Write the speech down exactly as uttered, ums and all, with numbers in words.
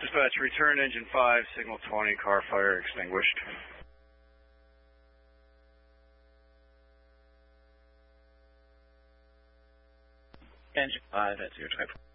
Dispatch, return engine five, signal twenty, car fire extinguished. Engine five at zero type.